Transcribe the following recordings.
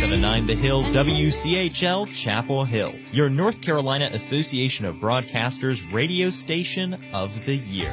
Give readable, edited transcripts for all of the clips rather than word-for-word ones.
97.9 The Hill, WCHL, Chapel Hill, your North Carolina Association of Broadcasters radio station of the year.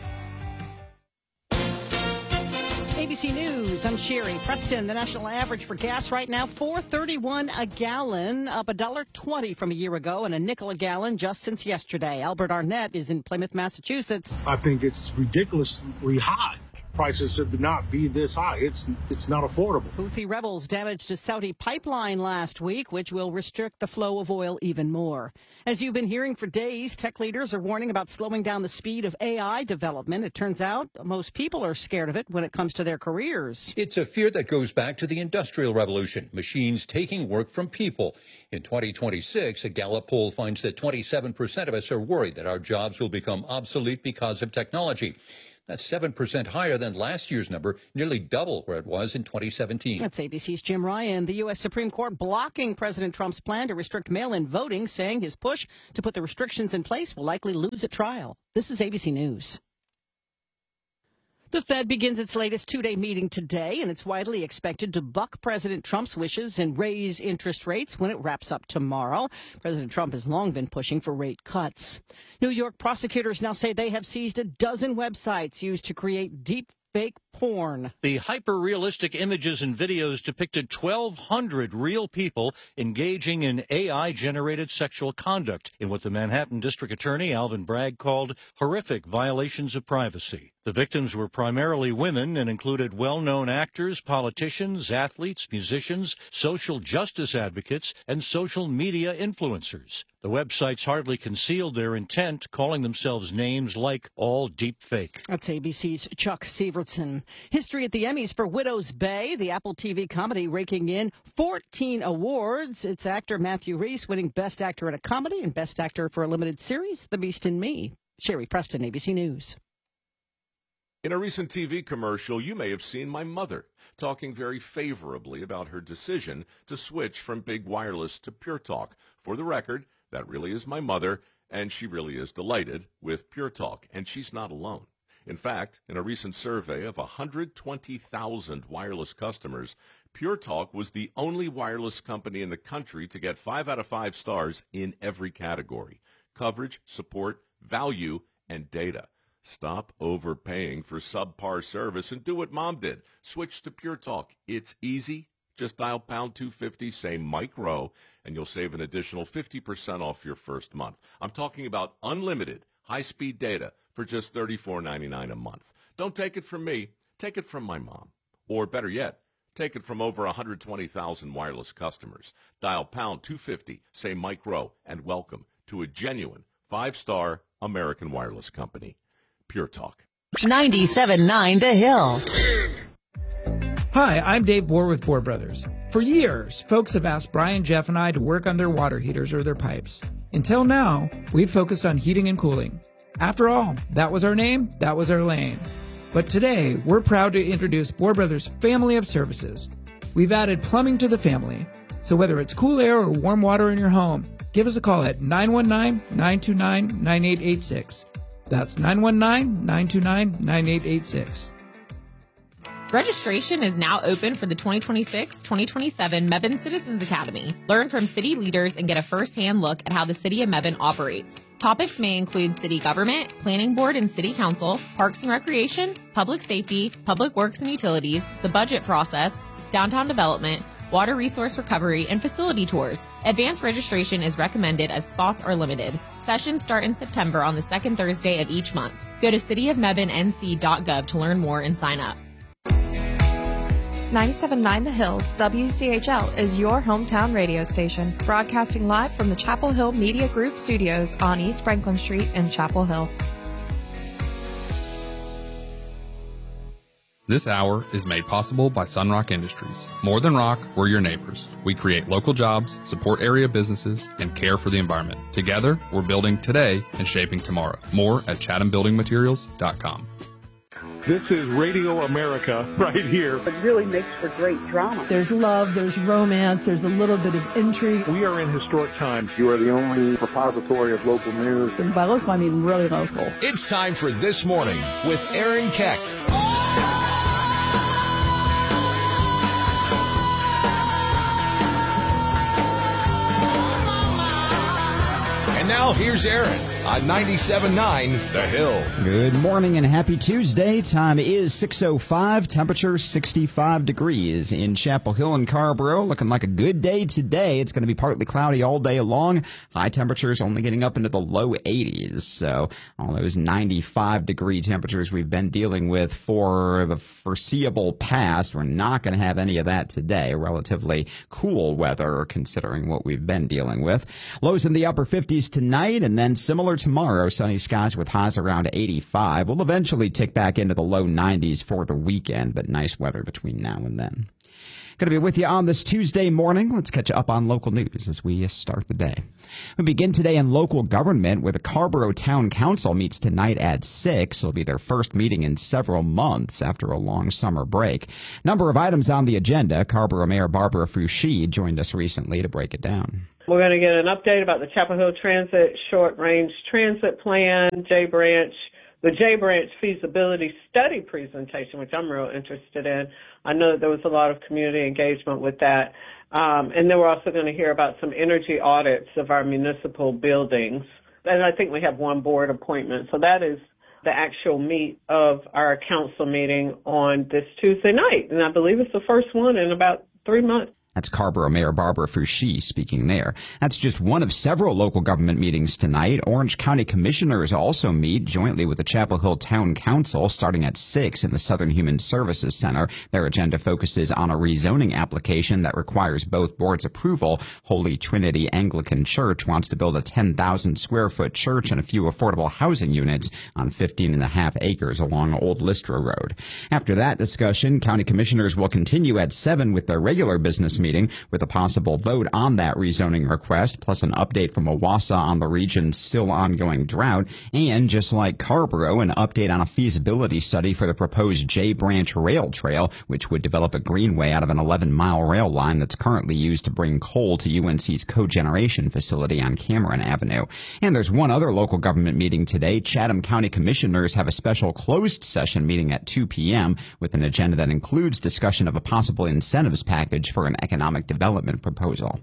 ABC News, I'm Sherry Preston. The national average for gas right now, $4.31 a gallon, up $1.20 from a year ago, and a nickel a gallon just since yesterday. Albert Arnett is in Plymouth, Massachusetts. I think it's ridiculously high. Prices should not be this high. It's not affordable. Houthi rebels damaged a Saudi pipeline last week, which will restrict the flow of oil even more. As you've been hearing for days, tech leaders are warning about slowing down the speed of AI development. It turns out most people are scared of it when it comes to their careers. It's a fear that goes back to the Industrial Revolution, machines taking work from people. In 2026, a Gallup poll finds that 27% of us are worried that our jobs will become obsolete because of technology. That's 7% higher than last year's number, nearly double where it was in 2017. That's ABC's Jim Ryan. The U.S. Supreme Court blocking President Trump's plan to restrict mail-in voting, saying his push to put the restrictions in place will likely lose at trial. This is ABC News. The Fed begins its latest two-day meeting today, and it's widely expected to buck President Trump's wishes and raise interest rates when it wraps up tomorrow. President Trump has long been pushing for rate cuts. New York prosecutors now say they have seized a dozen websites used to create deep fake porn. The hyper-realistic images and videos depicted 1,200 real people engaging in AI-generated sexual conduct in what the Manhattan District Attorney Alvin Bragg called horrific violations of privacy. The victims were primarily women and included well-known actors, politicians, athletes, musicians, social justice advocates, and social media influencers. The websites hardly concealed their intent, calling themselves names like All Deep Fake. That's ABC's Chuck Sievertson. History at the Emmys for Widow's Bay, the Apple TV comedy raking in 14 awards. Its actor Matthew Rhys winning Best Actor in a Comedy and Best Actor for a Limited Series, The Beast in Me. Sherry Preston, ABC News. In a recent TV commercial, you may have seen my mother talking very favorably about her decision to switch from big wireless to Pure Talk. For the record, that really is my mother, and she really is delighted with Pure Talk, and she's not alone. In fact, in a recent survey of 120,000 wireless customers, Pure Talk was the only wireless company in the country to get 5 out of 5 stars in every category: coverage, support, value, and data. Stop overpaying for subpar service and do what Mom did. Switch to Pure Talk. It's easy. Just dial pound 250, say Mike Rowe, and you'll save an additional 50% off your first month. I'm talking about unlimited high-speed data for just $34.99 a month. Don't take it from me. Take it from my mom. Or better yet, take it from over 120,000 wireless customers. Dial pound 250, say Mike Rowe, and welcome to a genuine 5-star American wireless company. Pure Talk. 97.9 The Hill. Hi, I'm Dave Bohr with Bohr Brothers. For years, folks have asked Brian, Jeff, and I to work on their water heaters or their pipes. Until now, we've focused on heating and cooling. After all, that was our name, that was our lane. But today, we're proud to introduce Bohr Brothers' family of services. We've added plumbing to the family. So whether it's cool air or warm water in your home, give us a call at 919-929-9886. That's 919-929-9886. Registration is now open for the 2026-2027 Mebane Citizens Academy. Learn from city leaders and get a first-hand look at how the city of Mebane operates. Topics may include city government, planning board and city council, parks and recreation, public safety, public works and utilities, the budget process, downtown development, water resource recovery, and facility tours. Advanced registration is recommended as spots are limited. Sessions start in September on the second Thursday of each month. Go to cityofmebanenc.gov to learn more and sign up. 97.9 The Hill, WCHL, is your hometown radio station, broadcasting live from the Chapel Hill Media Group studios on East Franklin Street in Chapel Hill. This hour is made possible by Sunrock Industries. More than rock, we're your neighbors. We create local jobs, support area businesses, and care for the environment. Together, we're building today and shaping tomorrow. More at chathambuildingmaterials.com. This is Radio America right here. It really makes for great drama. There's love, there's romance, there's a little bit of intrigue. We are in historic times. You are the only repository of local news. And by local, I mean really local. It's time for This Morning with Aaron Keck. now, here's Aaron on 97.9 The Hill. Good morning and happy Tuesday. Time is 6:05. Temperature 65 degrees in Chapel Hill and Carrboro. Looking like a good day today. It's going to be partly cloudy all day long. High temperatures only getting up into the low 80s. So all those 95-degree temperatures we've been dealing with for the foreseeable past, we're not going to have any of that today. Relatively cool weather considering what we've been dealing with. Lows in the upper 50s tonight, and then similar tomorrow, sunny skies with highs around 85. We'll eventually tick back into the low 90s for the weekend, but nice weather between now and then. Going to be with you on this Tuesday morning. Let's catch you up on local news as we start the day. We begin today in local government where the Carrboro Town Council meets tonight at 6. It'll be their first meeting in several months after a long summer break. Number of items on the agenda. Carrboro Mayor Barbara Foushee joined us recently to break it down. We're going to get an update about the Chapel Hill Transit Short-Range Transit Plan, the J-Branch feasibility study presentation, which I'm real interested in. I know that there was a lot of community engagement with that. And then we're also going to hear about some energy audits of our municipal buildings. And I think we have one board appointment. So that is the actual meat of our council meeting on this Tuesday night. And I believe it's the first one in about 3 months. That's Carrboro Mayor Barbara Foushee speaking there. That's just one of several local government meetings tonight. Orange County Commissioners also meet jointly with the Chapel Hill Town Council starting at 6 in the Southern Human Services Center. Their agenda focuses on a rezoning application that requires both boards' approval. Holy Trinity Anglican Church wants to build a 10,000-square-foot church and a few affordable housing units on 15.5 acres along Old Lystra Road. After that discussion, County Commissioners will continue at 7 with their regular business meeting with a possible vote on that rezoning request, plus an update from Owasso on the region's still ongoing drought, and just like Carrboro, an update on a feasibility study for the proposed J-Branch Rail Trail, which would develop a greenway out of an 11-mile rail line that's currently used to bring coal to UNC's cogeneration facility on Cameron Avenue. And there's one other local government meeting today. Chatham County Commissioners have a special closed session meeting at 2 p.m. with an agenda that includes discussion of a possible incentives package for an economic development proposal.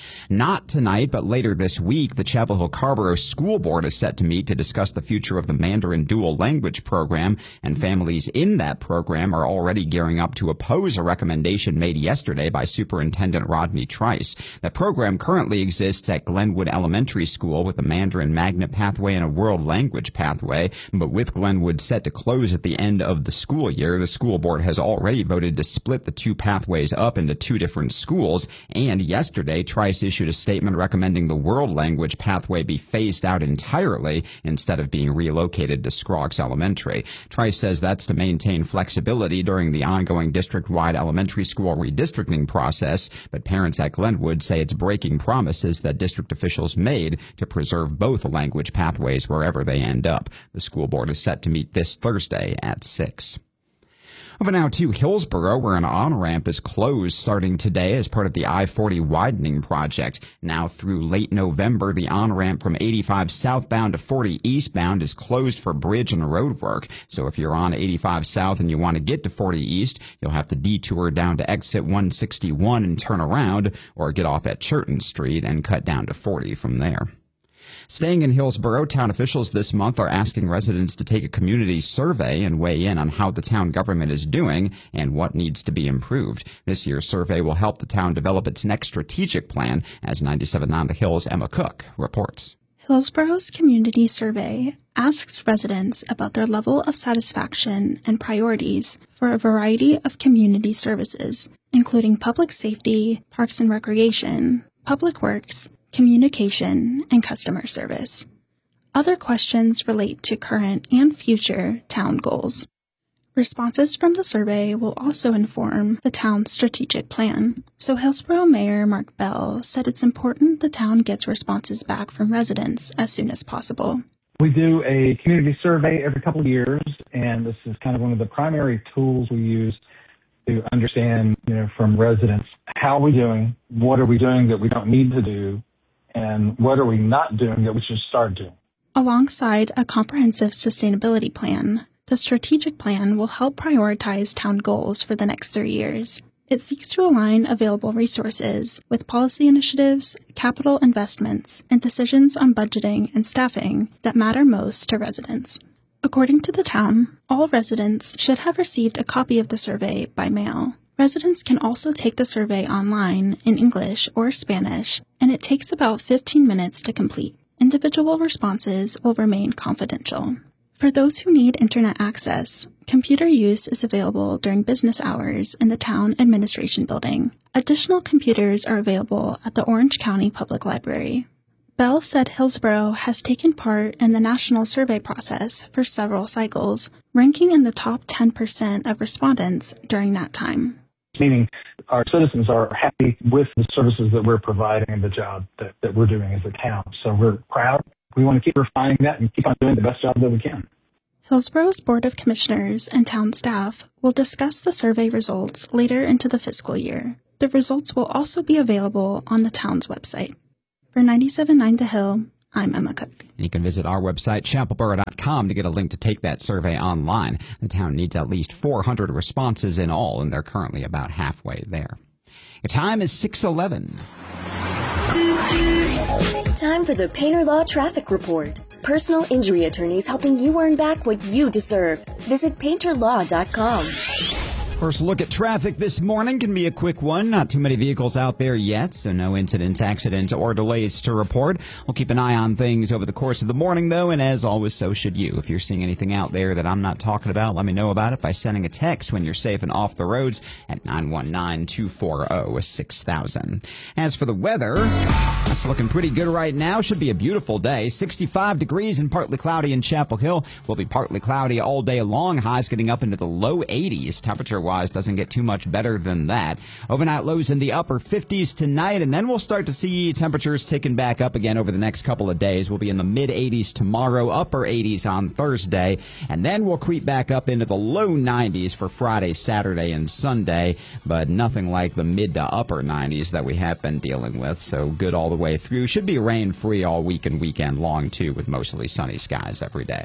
Not tonight, but later this week, the Chapel Hill Carrboro School Board is set to meet to discuss the future of the Mandarin dual language program, and families in that program are already gearing up to oppose a recommendation made yesterday by Superintendent Rodney Trice. The program currently exists at Glenwood Elementary School with a Mandarin Magnet pathway and a World Language pathway, but with Glenwood set to close at the end of the school year, the school board has already voted to split the two pathways up into two different schools, and yesterday Trice issued a statement recommending the World Language pathway be phased out entirely instead of being relocated to Scroggs Elementary. Trice says that's to maintain flexibility during the ongoing district-wide elementary school redistricting process, but parents at Glenwood say it's breaking promises that district officials made to preserve both language pathways wherever they end up. The school board is set to meet this Thursday at 6. Over now to Hillsboro, where an on-ramp is closed starting today as part of the I-40 widening project. Now through late November, the on-ramp from 85 southbound to 40 eastbound is closed for bridge and road work. So if you're on 85 south and you want to get to 40 east, you'll have to detour down to exit 161 and turn around, or get off at Churton Street and cut down to 40 from there. Staying in Hillsboro, town officials this month are asking residents to take a community survey and weigh in on how the town government is doing and what needs to be improved. This year's survey will help the town develop its next strategic plan, as 97.9 The Hill's Emma Cook reports. Hillsboro's community survey asks residents about their level of satisfaction and priorities for a variety of community services, including public safety, parks and recreation, public works, communication, and customer service. Other questions relate to current and future town goals. Responses from the survey will also inform the town's strategic plan. So Hillsboro Mayor Mark Bell said it's important the town gets responses back from residents as soon as possible. We do a community survey every couple of years, and this is kind of one of the primary tools we use to understand, from residents, how are we doing, what are we doing that we don't need to do, and what are we not doing that we should start doing. Alongside a comprehensive sustainability plan, the strategic plan will help prioritize town goals for the next 3 years. It seeks to align available resources with policy initiatives, capital investments, and decisions on budgeting and staffing that matter most to residents. According to the town, all residents should have received a copy of the survey by mail. Residents can also take the survey online in English or Spanish, and it takes about 15 minutes to complete. Individual responses will remain confidential. For those who need internet access, computer use is available during business hours in the town administration building. Additional computers are available at the Orange County Public Library. Bell said Hillsborough has taken part in the national survey process for several cycles, ranking in the top 10% of respondents during that time. Meaning our citizens are happy with the services that we're providing and the job that we're doing as a town. So we're proud. We want to keep refining that and keep on doing the best job that we can. Hillsborough's Board of Commissioners and town staff will discuss the survey results later into the fiscal year. The results will also be available on the town's website. For 97.9 The Hill, I'm Emma Cook. You can visit our website, chapelboro.com, to get a link to take that survey online. The town needs at least 400 responses in all, and they're currently about halfway there. Your time is 6:11. Time for the Painter Law Traffic Report. Personal injury attorneys helping you earn back what you deserve. Visit painterlaw.com. First look at traffic this morning can be a quick one. Not too many vehicles out there yet, so no incidents, accidents, or delays to report. We'll keep an eye on things over the course of the morning, though, and as always, so should you. If you're seeing anything out there that I'm not talking about, let me know about it by sending a text when you're safe and off the roads at 919-240-6000. As for the weather, it's looking pretty good right now. Should be a beautiful day. 65 degrees and partly cloudy in Chapel Hill. Will be partly cloudy all day long. Highs getting up into the low 80s. Temperature-wise, doesn't get too much better than that. Overnight lows in the upper 50s tonight, and then we'll start to see temperatures ticking back up again over the next couple of days. We'll be in the mid-80s tomorrow, upper 80s on Thursday, and then we'll creep back up into the low 90s for Friday, Saturday, and Sunday, but nothing like the mid to upper 90s that we have been dealing with, so good all the way through. Should be rain-free all week and weekend long, too, with mostly sunny skies every day.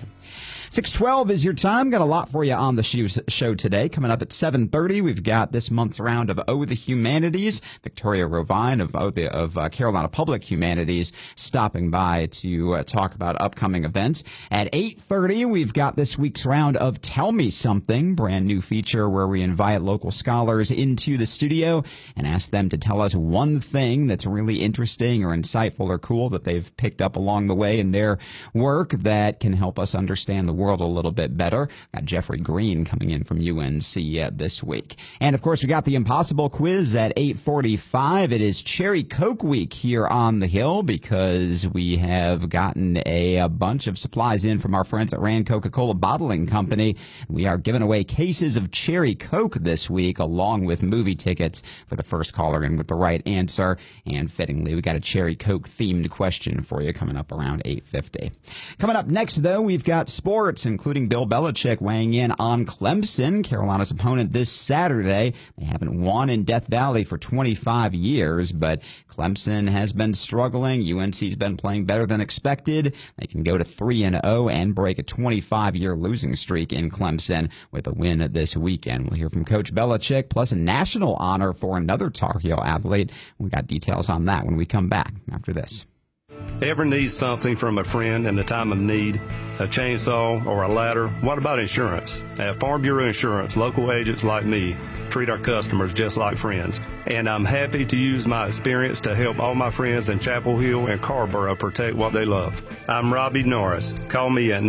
6:12 is your time. Got a lot for you on the show today. Coming up at 7:30, we've got this month's round of Oh the Humanities. Victoria Rovine of Carolina Public Humanities stopping by to talk about upcoming events. At 8:30, we've got this week's round of Tell Me Something, brand new feature where we invite local scholars into the studio and ask them to tell us one thing that's really interesting or insightful or cool that they've picked up along the way in their work that can help us understand the world a little bit better. Got Jeffrey Green coming in from UNC this week. And, of course, we got the Impossible Quiz at 8:45. It is Cherry Coke Week here on the Hill because we have gotten a bunch of supplies in from our friends at Rand Coca-Cola Bottling Company. We are giving away cases of Cherry Coke this week along with movie tickets for the first caller in with the right answer. And fittingly, we got a Cherry Coke themed question for you coming up around 8:50. Coming up next, though, we've got sports, including Bill Belichick weighing in on Clemson, Carolina's opponent this Saturday. They haven't won in Death Valley for 25 years, but Clemson has been struggling. UNC's been playing better than expected. They can go to 3-0 and break a 25-year losing streak in Clemson with a win this weekend. We'll hear from Coach Belichick, plus a national honor for another Tar Heel athlete. We got details on that when we come back after this. Ever need something from a friend in the time of need? A chainsaw or a ladder? What about insurance? At Farm Bureau Insurance, local agents like me treat our customers just like friends. And I'm happy to use my experience to help all my friends in Chapel Hill and Carborough protect what they love. I'm Robbie Norris. Call me at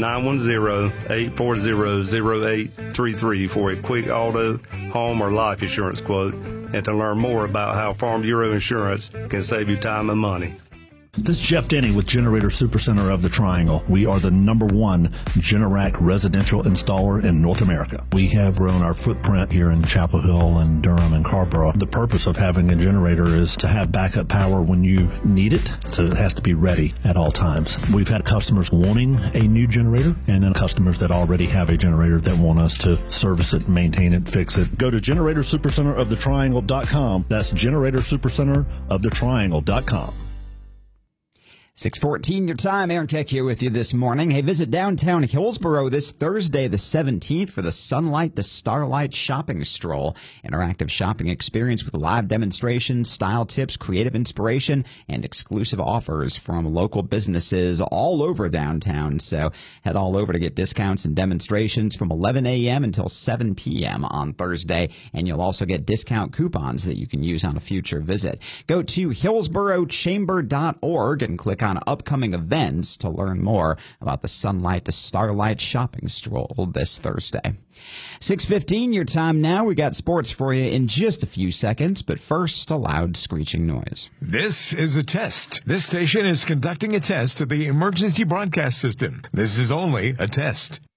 910-840-0833 for a quick auto, home, or life insurance quote, and to learn more about how Farm Bureau Insurance can save you time and money. This is Jeff Denny with Generator Supercenter of the Triangle. We are the #1 Generac residential installer in North America. We have grown our footprint here in Chapel Hill and Durham and Carborough. The purpose of having a generator is to have backup power when you need it, so it has to be ready at all times. We've had customers wanting a new generator, and then customers that already have a generator that want us to service it, maintain it, fix it. Go to GeneratorSuperCenterOfTheTriangle.com. That's GeneratorSuperCenterOfTheTriangle.com. 6:14 your time. Aaron Keck here with you this morning. Hey, visit downtown Hillsborough this Thursday, the 17th, for the Sunlight to Starlight Shopping Stroll. Interactive shopping experience with live demonstrations, style tips, creative inspiration, and exclusive offers from local businesses all over downtown. So head all over to get discounts and demonstrations from 11 a.m. until 7 p.m. on Thursday. And you'll also get discount coupons that you can use on a future visit. Go to hillsboroughchamber.org and click on upcoming events to learn more about the Sunlight to Starlight Shopping Stroll this Thursday. 6:15 your time now. We got sports for you in just a few seconds, but first, a loud screeching noise. This is a test. This station is conducting a test of the emergency broadcast system. This is only a test.